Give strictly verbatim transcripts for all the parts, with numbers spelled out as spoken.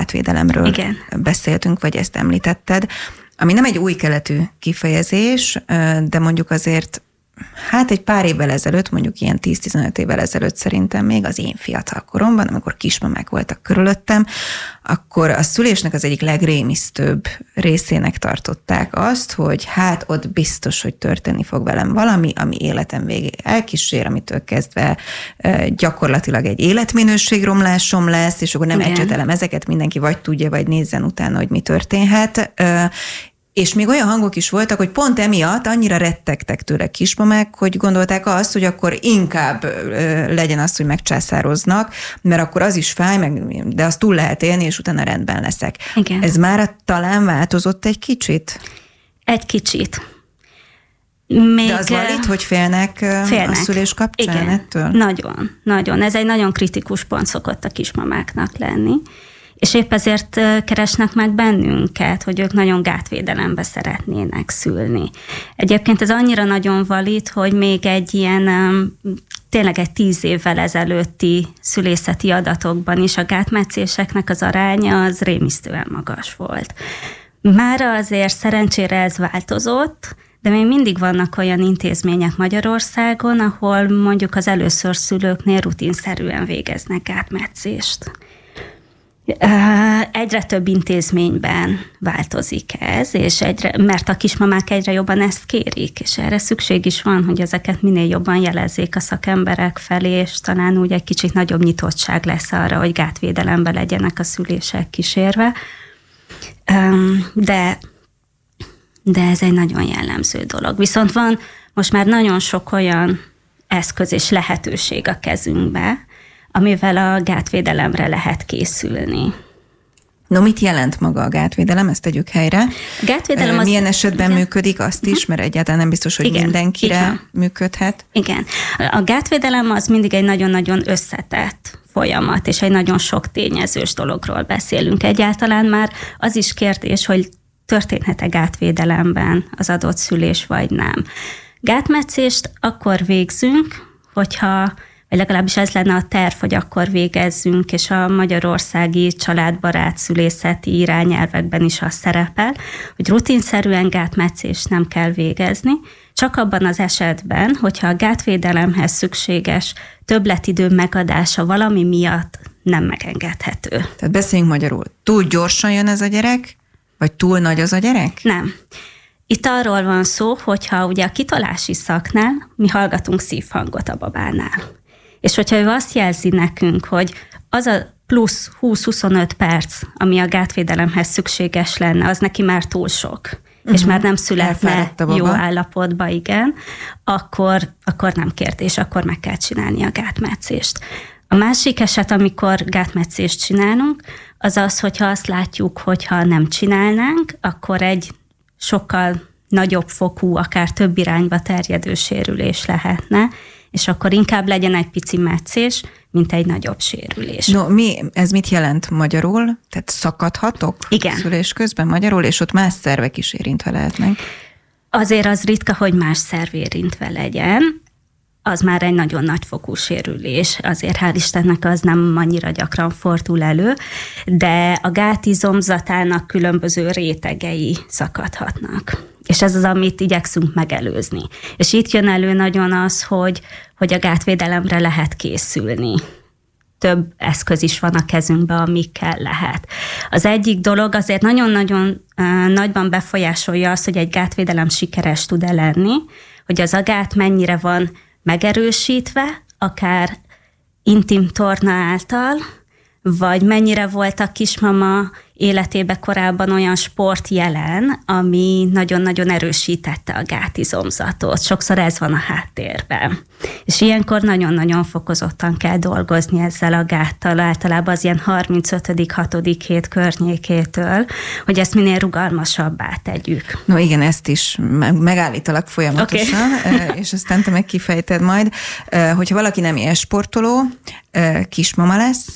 gátvédelemről Igen. beszéltünk, vagy ezt említetted, ami nem egy új keletű kifejezés, de mondjuk azért hát egy pár évvel ezelőtt, mondjuk ilyen tíz-tizenöt évvel ezelőtt szerintem még az én fiatal koromban, amikor kismamák voltak körülöttem, akkor a szülésnek az egyik legrémisztőbb részének tartották azt, hogy hát ott biztos, hogy történni fog velem valami, ami életem végéig elkísér, amitől kezdve gyakorlatilag egy életminőségromlásom lesz, és akkor nem ecsetelem ezeket, mindenki vagy tudja, vagy nézzen utána, hogy mi történhet. És még olyan hangok is voltak, hogy pont emiatt annyira rettegtek tőle kismamák, hogy gondolták azt, hogy akkor inkább legyen az, hogy megcsászároznak, mert akkor az is fáj, meg, de azt túl lehet élni, és utána rendben leszek. Igen. Ez már talán változott egy kicsit? Egy kicsit. Még de az valid, hogy félnek, félnek a szülés kapcsán igen, ettől? Nagyon, nagyon. Ez egy nagyon kritikus pont szokott a kismamáknak lenni. És épp ezért keresnek meg bennünket, hogy ők nagyon gátvédelembe szeretnének szülni. Egyébként ez annyira nagyon valid, hogy még egy ilyen, tényleg egy tíz évvel ezelőtti szülészeti adatokban is a gátmetszéseknek az aránya az rémisztően magas volt. Mára azért szerencsére ez változott, de még mindig vannak olyan intézmények Magyarországon, ahol mondjuk az először szülőknél rutinszerűen végeznek gátmetszést. Egyre több intézményben változik ez, és egyre, mert a kismamák egyre jobban ezt kérik, és erre szükség is van, hogy ezeket minél jobban jelezzék a szakemberek felé, és talán úgy egy kicsit nagyobb nyitottság lesz arra, hogy gátvédelembe legyenek a szülések kísérve. De, de ez egy nagyon jellemző dolog. Viszont van most már nagyon sok olyan eszköz és lehetőség a kezünkbe, amivel a gátvédelemre lehet készülni. No, mit jelent maga a gátvédelem? Ezt tegyük helyre. Gátvédelem az... Milyen esetben igen. működik, azt is, mert egyáltalán nem biztos, hogy igen, mindenkire igen. működhet. Igen. A gátvédelem az mindig egy nagyon-nagyon összetett folyamat, és egy nagyon sok tényezős dologról beszélünk. Egyáltalán már az is kérdés, hogy történhet-e gátvédelemben az adott szülés, vagy nem. Gátmetszést akkor végzünk, hogyha vagy legalábbis ez lenne a terv, hogy akkor végezzünk, és a magyarországi családbarát szülészeti irányelvekben is az szerepel, hogy rutinszerűen gátmetszést nem kell végezni, csak abban az esetben, hogyha a gátvédelemhez szükséges többletidő megadása valami miatt nem megengedhető. Tehát beszéljünk magyarul. Túl gyorsan jön ez a gyerek, vagy túl nagy az a gyerek? Nem. Itt arról van szó, hogyha ugye a kitolási szaknál mi hallgatunk szívhangot a babánál. És hogyha ő azt jelzi nekünk, hogy az a plusz húsz-huszonöt perc, ami a gátvédelemhez szükséges lenne, az neki már túl sok, uh-huh. és már nem születne jó állapotba, igen, akkor, akkor nem kérdés, akkor meg kell csinálni a gátmetszést. A másik eset, amikor gátmetszést csinálunk, az az, hogyha azt látjuk, hogyha nem csinálnánk, akkor egy sokkal nagyobb fokú, akár több irányba terjedő sérülés lehetne, és akkor inkább legyen egy pici metszés, mint egy nagyobb sérülés. No, mi, ez mit jelent magyarul? Tehát szakadhatok igen. szülés közben magyarul, és ott más szervek is érintve lehetnek? Azért az ritka, hogy más szerv érintve legyen. Az már egy nagyon nagyfokú sérülés. Azért hál' Istennek az nem annyira gyakran fordul elő, de a gátizomzatának különböző rétegei szakadhatnak. És ez az, amit igyekszünk megelőzni. És itt jön elő nagyon az, hogy, hogy a gátvédelemre lehet készülni. Több eszköz is van a kezünkben, amikkel lehet. Az egyik dolog azért nagyon-nagyon uh, nagyban befolyásolja azt, hogy egy gátvédelem sikeres tud-e lenni, hogy az a gát mennyire van megerősítve, akár intim torna által, vagy mennyire volt a kismama életében korábban olyan sport jelen, ami nagyon-nagyon erősítette a gátizomzatot. Sokszor ez van a háttérben. És ilyenkor nagyon-nagyon fokozottan kell dolgozni ezzel a gáttal, általában az ilyen harmincötödik hatodik hét környékétől, hogy ezt minél rugalmasabbá tegyük. No igen, ezt is megállítalak folyamatosan, okay. és aztán te meg kifejted majd, hogyha valaki nem élsportoló, kismama lesz,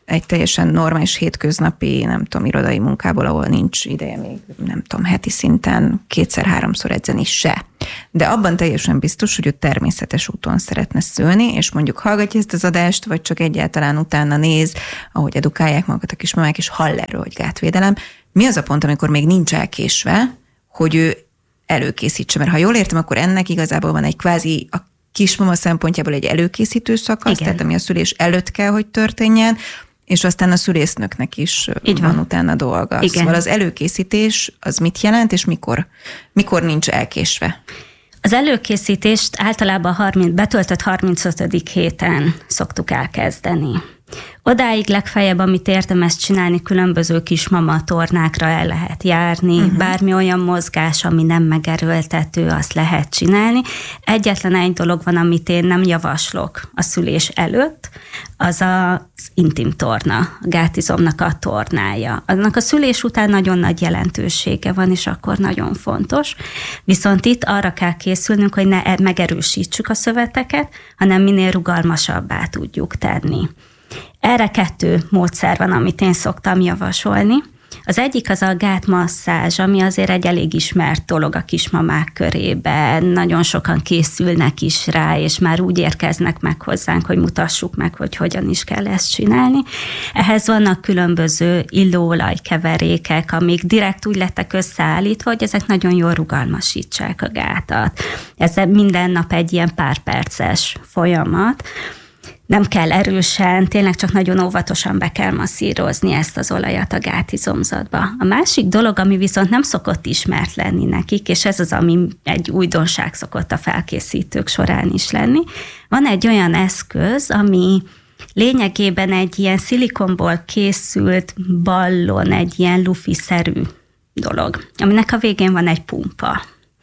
egy teljesen normális hétköznapi, nem tudom, irodai munkából, ahol nincs ideje még, nem tudom, heti szinten kétszer-háromszor edzeni se. De abban teljesen biztos, hogy ő természetes úton szeretne szülni, és mondjuk hallgatja ezt az adást, vagy csak egyáltalán utána néz, ahogy edukálják magukat a kismamák, és hall erről, hogy gátvédelem. Mi az a pont, amikor még nincs elkésve, hogy ő előkészítse? Mert ha jól értem, akkor ennek igazából van egy kvázi a kismama szempontjából egy előkészítő szakasz, igen. Tehát ami a szülés előtt kell, hogy történjen, és aztán a szülésznöknek is így van, van utána dolga. Igen. Szóval az előkészítés az mit jelent, és mikor, mikor nincs elkésve? Az előkészítést általában harminc, betöltött harmincötödik héten szoktuk elkezdeni. Odáig legfeljebb, amit érdemes csinálni, különböző kismama tornákra el lehet járni, uh-huh. bármi olyan mozgás, ami nem megerőltető, azt lehet csinálni. Egyetlen egy dolog van, amit én nem javaslok a szülés előtt, az az intim torna, a gátizomnak a tornája. Annak a szülés után nagyon nagy jelentősége van, és akkor nagyon fontos. Viszont itt arra kell készülnünk, hogy ne megerősítsük a szöveteket, hanem minél rugalmasabbá tudjuk tenni. Erre kettő módszer van, amit én szoktam javasolni. Az egyik az a gátmasszázs, ami azért egy elég ismert dolog a kismamák körében. Nagyon sokan készülnek is rá, és már úgy érkeznek meg hozzánk, hogy mutassuk meg, hogy hogyan is kell ezt csinálni. Ehhez vannak különböző illóolajkeverékek, amik direkt úgy lettek összeállítva, hogy ezek nagyon jól rugalmasítsák a gátat. Ez minden nap egy ilyen pár perces folyamat. Nem kell erősen, tényleg csak nagyon óvatosan be kell masszírozni ezt az olajat a gátizomzatba. A másik dolog, ami viszont nem szokott ismert lenni nekik, és ez az, ami egy újdonság szokott a felkészítők során is lenni, van egy olyan eszköz, ami lényegében egy ilyen szilikonból készült ballon, egy ilyen lufiszerű dolog, aminek a végén van egy pumpa.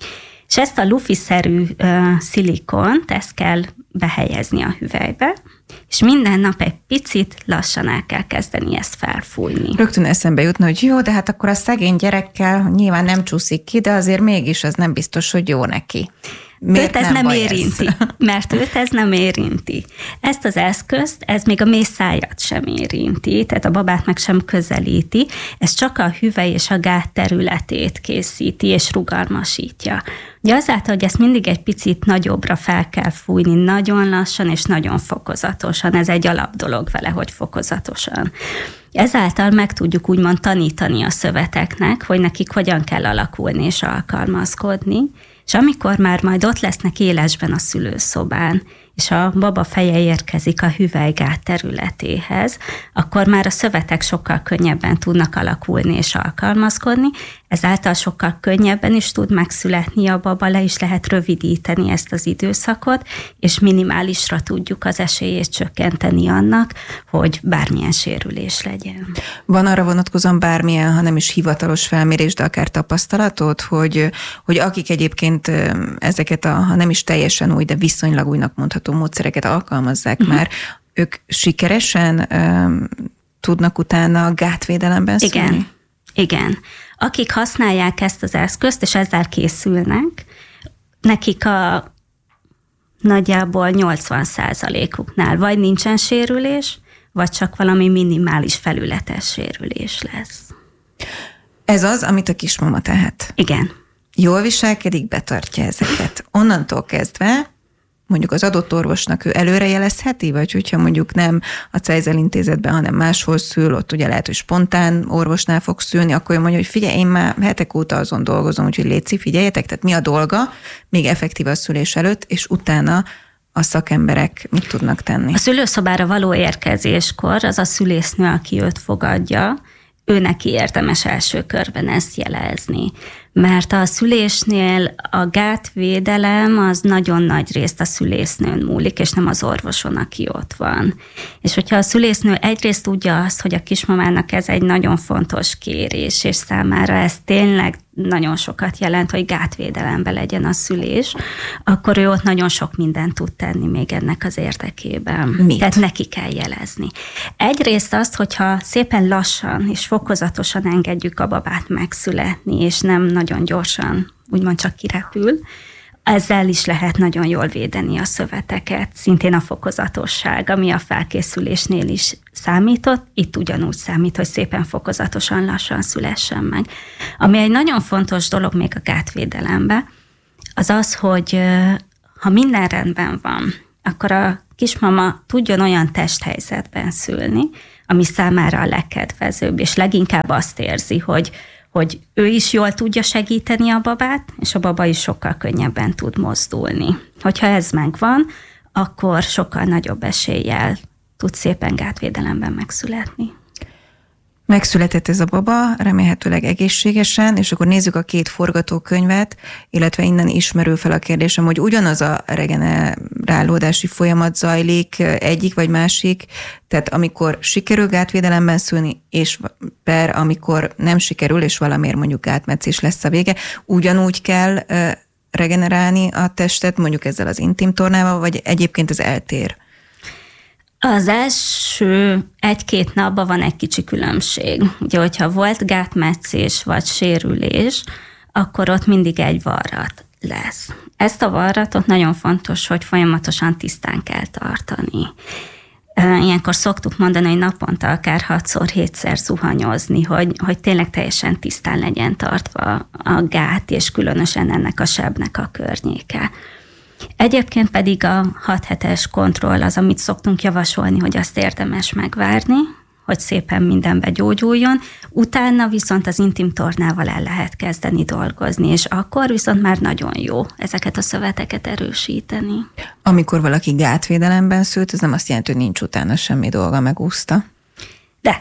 És ezt a lufiszerű uh, szilikont, ezt kell behelyezni a hüvelybe, és minden nap egy picit lassan el kell kezdeni ezt felfújni. Rögtön eszembe jutna, hogy jó, de hát akkor a szegény gyerekkel nyilván nem csúszik ki, de azért mégis az nem biztos, hogy jó neki. Miért őt ez nem, nem érinti, ez? mert őt ez nem érinti. Ezt az eszközt, ez még a méhszájat sem érinti, tehát a babát meg sem közelíti, ez csak a hüvely és a gát területét készíti és rugalmasítja. Ugye azáltal, hogy ezt mindig egy picit nagyobbra fel kell fújni, nagyon lassan és nagyon fokozatosan, ez egy alapdolog vele, hogy fokozatosan. Ezáltal meg tudjuk úgymond tanítani a szöveteknek, hogy nekik hogyan kell alakulni és alkalmazkodni, és amikor már majd ott lesznek élesben a szülőszobán, és a baba feje érkezik a hüvelygát területéhez, akkor már a szövetek sokkal könnyebben tudnak alakulni és alkalmazkodni, ezáltal sokkal könnyebben is tud megszületni a baba, le is lehet rövidíteni ezt az időszakot, és minimálisra tudjuk az esélyét csökkenteni annak, hogy bármilyen sérülés legyen. Van arra vonatkozóan bármilyen, ha nem is hivatalos felmérés, de akár tapasztalatod, hogy, hogy akik egyébként ezeket a, ha nem is teljesen új, de viszonylag újnak mondható módszereket alkalmazzák uh-huh. már, ők sikeresen um, tudnak utána gátvédelemben szülni? Igen, igen. Akik használják ezt az eszközt, és ezzel készülnek, nekik a nagyjából nyolcvan százalékuknál vagy nincsen sérülés, vagy csak valami minimális felületes sérülés lesz. Ez az, amit a kismama tehet? Igen. Jól viselkedik, betartja ezeket. Onnantól kezdve mondjuk az adott orvosnak ő előrejelezheti, vagy hogyha mondjuk nem a Cejzel intézetben, hanem máshol szül, ott ugye lehet, hogy spontán orvosnál fog szülni, akkor ő mondja, hogy figyelj, én már hetek óta azon dolgozom, úgyhogy létszik, figyeljetek, tehát mi a dolga, még effektív a szülés előtt, és utána a szakemberek mit tudnak tenni? A szülőszobára való érkezéskor az a szülésznő, aki őt fogadja, ő neki érdemes első körben ezt jelezni. Mert a szülésnél a gátvédelem az nagyon nagy részt a szülésznőn múlik, és nem az orvoson, aki ott van. És hogyha a szülésznő egyrészt tudja azt, hogy a kismamának ez egy nagyon fontos kérés, és számára ez tényleg nagyon sokat jelent, hogy gátvédelemben legyen a szülés, akkor ő ott nagyon sok mindent tud tenni még ennek az érdekében. Mit? Tehát neki kell jelezni. Egyrészt azt, hogyha szépen lassan és fokozatosan engedjük a babát megszületni, és nem nagyon gyorsan, úgymond csak kirepül, ezzel is lehet nagyon jól védeni a szöveteket. Szintén a fokozatosság, ami a felkészülésnél is számított, itt ugyanúgy számít, hogy szépen fokozatosan, lassan szülessen meg. Ami egy nagyon fontos dolog még a gátvédelemben, az az, hogy ha minden rendben van, akkor a kismama tudjon olyan testhelyzetben szülni, ami számára a legkedvezőbb, és leginkább azt érzi, hogy, hogy ő is jól tudja segíteni a babát, és a baba is sokkal könnyebben tud mozdulni. Hogyha ez megvan, akkor sokkal nagyobb eséllyel tud szépen gátvédelemben megszületni. Megszületett ez a baba, remélhetőleg egészségesen, és akkor nézzük a két forgatókönyvet, illetve innen ismerül fel a kérdésem, hogy ugyanaz a regenerálódási folyamat zajlik egyik vagy másik, tehát amikor sikerül gátvédelemben szülni, és per amikor nem sikerül, és valamiért mondjuk gátmetszés lesz a vége, ugyanúgy kell regenerálni a testet, mondjuk ezzel az intim tornával, vagy egyébként ez eltér? Az első egy-két napban van egy kicsi különbség. Ugye, hogyha volt gátmetszés vagy sérülés, akkor ott mindig egy varrat lesz. Ezt a varratot nagyon fontos, hogy folyamatosan tisztán kell tartani. Ilyenkor szoktuk mondani, hogy naponta akár hatszor, hétszer zuhanyozni, hogy, hogy tényleg teljesen tisztán legyen tartva a gát, és különösen ennek a sebnek a környéke. Egyébként pedig a hat hetes kontroll az, amit szoktunk javasolni, hogy azt érdemes megvárni, hogy szépen mindenbe gyógyuljon, utána viszont az intim tornával el lehet kezdeni dolgozni, és akkor viszont már nagyon jó ezeket a szöveteket erősíteni. Amikor valaki gátvédelemben szült, ez nem azt jelenti, hogy nincs utána semmi dolga, megúszta? De.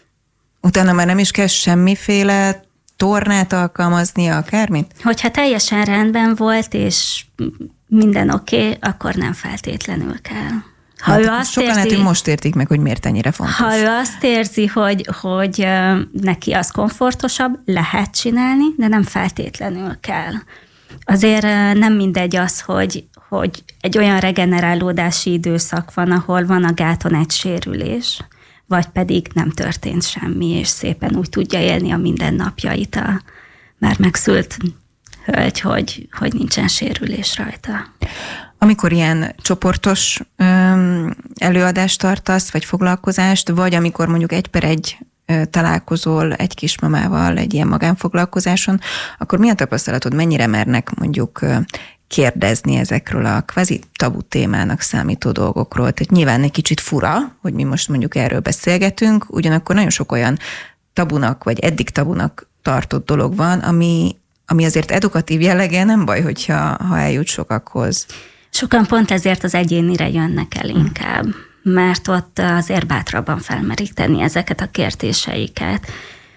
Utána már nem is kell semmiféle tornát alkalmazni, akármit? Hogyha teljesen rendben volt, és minden oké, okay, akkor nem feltétlenül kell. Ha hát ő azt sokan érzi, lehet, hogy most értik meg, hogy miért ennyire fontos. Ha ő azt érzi, hogy, hogy neki az komfortosabb, lehet csinálni, de nem feltétlenül kell. Azért nem mindegy az, hogy, hogy egy olyan regenerálódási időszak van, ahol van a gáton egy sérülés, vagy pedig nem történt semmi, és szépen úgy tudja élni a mindennapjait a már megszült hölgy, hogy, hogy nincsen sérülés rajta. Amikor ilyen csoportos öm, előadást tartasz, vagy foglalkozást, vagy amikor mondjuk egy per egy ö, találkozol egy kismamával egy ilyen magánfoglalkozáson, akkor mi a tapasztalatod, mennyire mernek mondjuk ö, kérdezni ezekről a kvázi tabu témának számító dolgokról? Tehát nyilván egy kicsit fura, hogy mi most mondjuk erről beszélgetünk, ugyanakkor nagyon sok olyan tabunak, vagy eddig tabunak tartott dolog van, ami, ami azért edukatív jellege, nem baj, hogyha ha eljut sokakhoz. Sokan pont ezért az egyénire jönnek el inkább, mert ott azért bátrabban felmeríteni ezeket a kérdéseiket.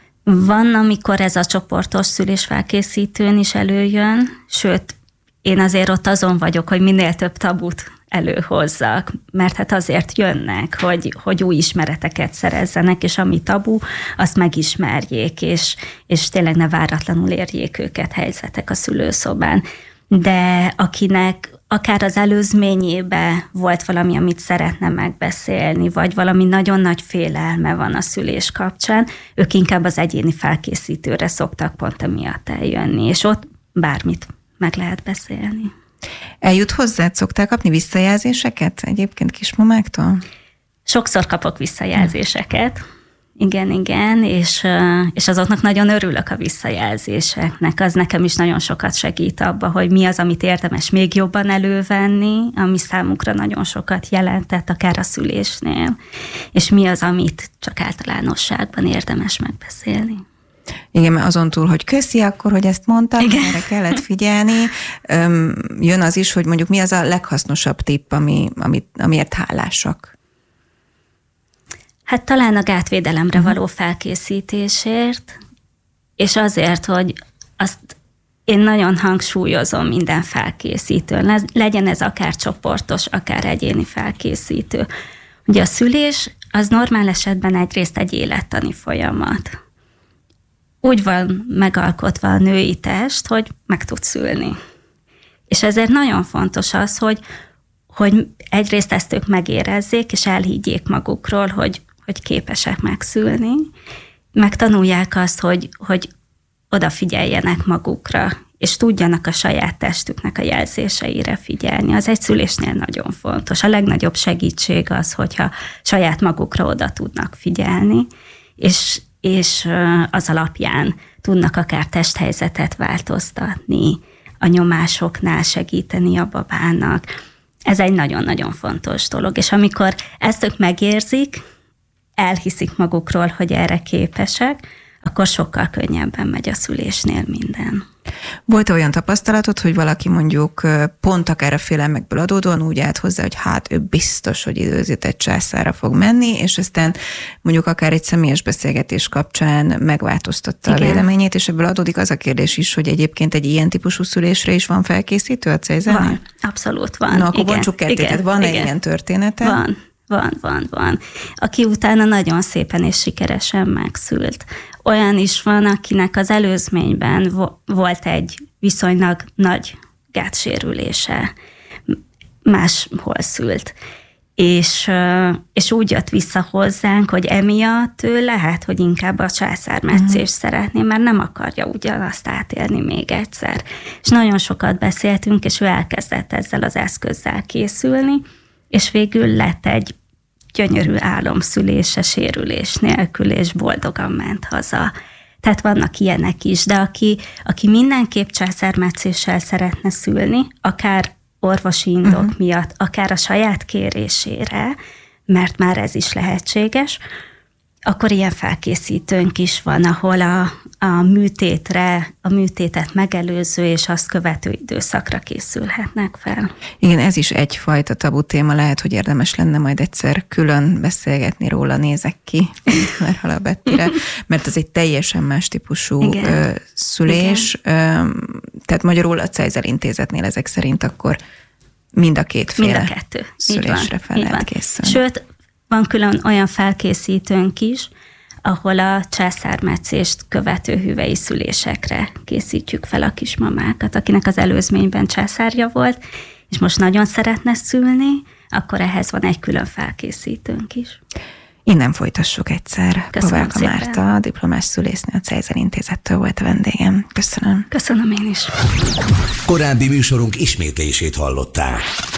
Van, amikor ez a csoportos szülésfelkészítőn is előjön, sőt, én azért ott azon vagyok, hogy minél több tabut előhozzak, mert hát azért jönnek, hogy, hogy új ismereteket szerezzenek, és ami tabu, azt megismerjék, és, és tényleg ne váratlanul érjék őket helyzetek a szülőszobán. De akinek akár az előzményébe volt valami, amit szeretne megbeszélni, vagy valami nagyon nagy félelme van a szülés kapcsán, ők inkább az egyéni felkészítőre szoktak pont emiatt eljönni, és ott bármit meg lehet beszélni. Eljut hozzád? Szoktál kapni visszajelzéseket egyébként kismamáktól? Sokszor kapok visszajelzéseket. Igen, igen, és, és azoknak nagyon örülök a visszajelzéseknek. Az nekem is nagyon sokat segít abba, hogy mi az, amit érdemes még jobban elővenni, ami számukra nagyon sokat jelentett, akár a szülésnél, és mi az, amit csak általánosságban érdemes megbeszélni. Igen, mert azon túl, hogy köszi akkor, hogy ezt mondtam, igen, erre kellett figyelni. Jön az is, hogy mondjuk mi az a leghasznosabb tipp, ami, ami, amiért hálásak? Hát talán a gátvédelemre való felkészítésért, és azért, hogy azt én nagyon hangsúlyozom minden felkészítőn, legyen ez akár csoportos, akár egyéni felkészítő. Ugye a szülés az normál esetben egyrészt egy élettani folyamat. Úgy van megalkotva a női test, hogy meg tud szülni. És ezért nagyon fontos az, hogy, hogy egyrészt ezt ők megérezzék, és elhiggyék magukról, hogy, hogy képesek megszülni, megtanulják azt, hogy, hogy odafigyeljenek magukra, és tudjanak a saját testüknek a jelzéseire figyelni. Az egy szülésnél nagyon fontos. A legnagyobb segítség az, hogyha saját magukra oda tudnak figyelni, és, és az alapján tudnak akár testhelyzetet változtatni, a nyomásoknál segíteni a babának. Ez egy nagyon-nagyon fontos dolog, és amikor ezt ők megérzik, elhiszik magukról, hogy erre képesek, akkor sokkal könnyebben megy a szülésnél minden. Volt olyan tapasztalatod, hogy valaki mondjuk pont akár a félelmekből adódóan úgy állt hozzá, hogy hát ő biztos, hogy időzített császárra fog menni, és aztán mondjuk akár egy személyes beszélgetés kapcsán megváltoztatta igen. a véleményét, és ebből adódik az a kérdés is, hogy egyébként egy ilyen típusú szülésre is van felkészítő a cézárnél? Van, abszolút van. Na, akkor bontsuk ketté, tehát van-e igen. ilyen története? Van. Van, van, van. Aki utána nagyon szépen és sikeresen megszült. Olyan is van, akinek az előzményben vo- volt egy viszonylag nagy gátsérülése, máshol szült. És, és úgy jött vissza hozzánk, hogy emiatt ő lehet, hogy inkább a császármetszést uh-huh. szeretné, mert nem akarja ugyanazt átélni még egyszer. És nagyon sokat beszéltünk, és ő elkezdett ezzel az eszközzel készülni, és végül lett egy gyönyörű álomszülése sérülés nélkül, és boldogan ment haza. Tehát vannak ilyenek is, de aki, aki mindenképp császármetszéssel szeretne szülni, akár orvosi indok uh-huh. miatt, akár a saját kérésére, mert már ez is lehetséges, akkor ilyen felkészítőnk is van, ahol a, a műtétre, a műtétet megelőző és azt követő időszakra készülhetnek fel. Igen, ez is egyfajta tabu téma, lehet, hogy érdemes lenne majd egyszer külön beszélgetni róla, nézek ki, mert Hala Bettire, mert az egy teljesen más típusú igen. szülés, igen. tehát magyarul a Cejzer Intézetnél ezek szerint akkor mind a két fél mind a kettő. szülésre fel lehet készülni. Sőt, van külön olyan felkészítőnk is, ahol a császármetszést követő hüvei szülésekre készítjük fel a kismamákat, akinek az előzményben császárja volt, és most nagyon szeretne szülni, akkor ehhez van egy külön felkészítőnk is. Innen folytassuk egyszer. Köszönöm Pavelka Márta, a diplomás szülésznő, a Cejzer Intézettől volt a vendégem. Köszönöm. Köszönöm én is. Korábbi műsorunk ismétlését hallották.